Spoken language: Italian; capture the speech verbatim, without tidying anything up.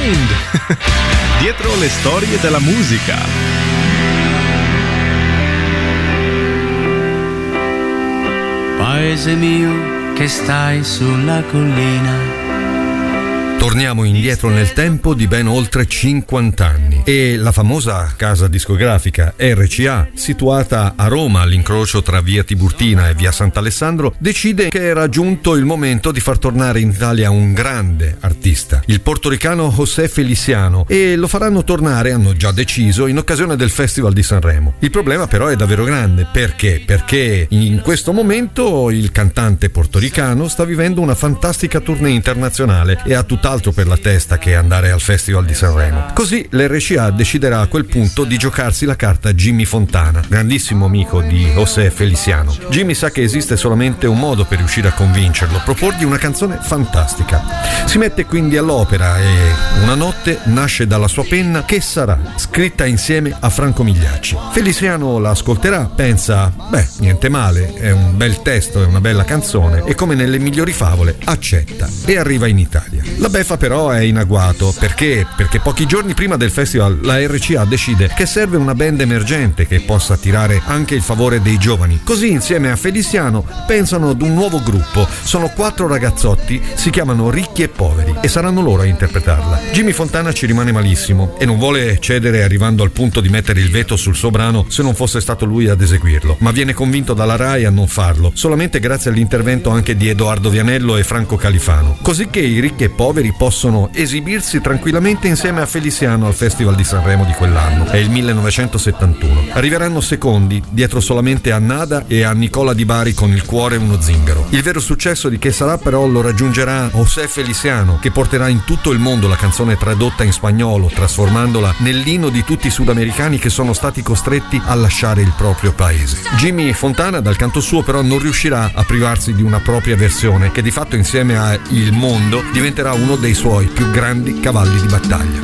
Mind. Dietro le storie della musica. Paese mio che stai sulla collina. Torniamo indietro nel tempo di ben oltre cinquanta anni e la famosa casa discografica R C A, situata a Roma all'incrocio tra via Tiburtina e via Sant'Alessandro, decide che era giunto il momento di far tornare in Italia un grande artista, il portoricano José Feliciano, e lo faranno tornare, hanno già deciso, in occasione del Festival di Sanremo. Il problema però è davvero grande. Perché? Perché in questo momento il cantante portoricano sta vivendo una fantastica tournée internazionale e ha tutt'altro per la testa che andare al Festival di Sanremo. Così l'R C A deciderà a quel punto di giocarsi la carta Jimmy Fontana, grandissimo amico di José Feliciano. Jimmy sa che esiste solamente un modo per riuscire a convincerlo: proporgli una canzone fantastica. Si mette quindi all'opera e una notte nasce dalla sua penna Che sarà, scritta insieme a Franco Migliacci. Feliciano la ascolterà, pensa, beh, niente male, è un bel testo, è una bella canzone, e come nelle migliori favole accetta e arriva in Italia. La beffa però è in agguato. Perché? Perché pochi giorni prima del festival la R C A decide che serve una band emergente che possa attirare anche il favore dei giovani. Così insieme a Feliciano pensano ad un nuovo gruppo. Sono quattro ragazzotti, si chiamano Ricchi e Poveri e saranno loro a interpretarla. Jimmy Fontana ci rimane malissimo e non vuole cedere, arrivando al punto di mettere il veto sul suo brano se non fosse stato lui ad eseguirlo, ma viene convinto dalla RAI a non farlo, solamente grazie all'intervento anche di Edoardo Vianello e Franco Califano, così che i Ricchi e Poveri possono esibirsi tranquillamente insieme a Feliciano al Festival di Sanremo di quell'anno. È il millenovecentosettantuno. Arriveranno secondi, dietro solamente a Nada e a Nicola Di Bari con Il cuore uno zingaro. Il vero successo di Che sarà però lo raggiungerà José Feliciano, che porterà in tutto il mondo la canzone tradotta in spagnolo, trasformandola nell'inno di tutti i sudamericani che sono stati costretti a lasciare il proprio paese. Jimmy Fontana dal canto suo però non riuscirà a privarsi di una propria versione che di fatto insieme a Il Mondo diventerà uno dei suoi più grandi cavalli di battaglia.